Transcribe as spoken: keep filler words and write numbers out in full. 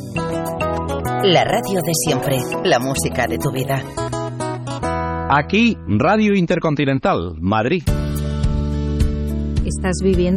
La radio de siempre, la música de tu vida. Aquí, Radio Intercontinental, Madrid. ¿Estás viviendo